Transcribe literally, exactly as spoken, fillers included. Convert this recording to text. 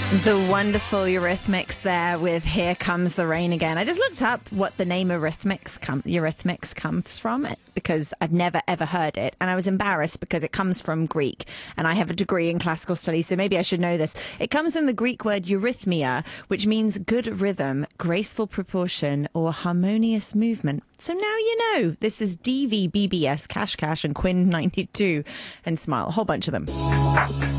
The wonderful Eurythmics there with Here Comes the Rain Again. I just looked up what the name Eurythmics, com- Eurythmics comes from because I've never ever heard it. And I was embarrassed because it comes from Greek and I have a degree in classical studies, so maybe I should know this. It comes from the Greek word eurythmia, which means good rhythm, graceful proportion or harmonious movement. So now you know. This is D V, B B S, Cash Cash and Quinn ninety-two and Smile, a whole bunch of them.